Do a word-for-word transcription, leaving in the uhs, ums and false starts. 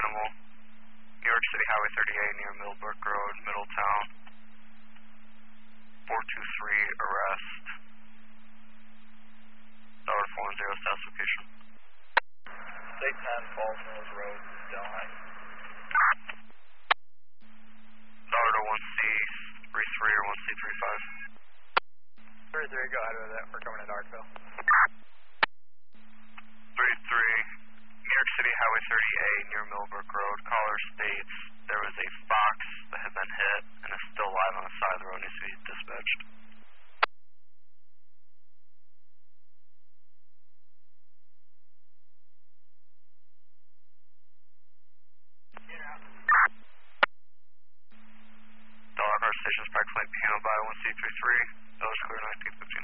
animal. New York City Highway thirty-eight near Millbrook Road, Middletown. four two three, arrest. Dollar four one zero, status location. State ten, Falls Mills Road, Delhi. Dollar to one C, three three or one C three five. three three, go ahead with it. We're coming to Darkville. three three, New York City Highway thirty-eight near Millbrook Road. Caller states there was a fox that had been hit and is still alive on the side of the road, needs to be dispatched. Dollar Car Station is practically paneled by one C three three. That was clear nineteen fifteen.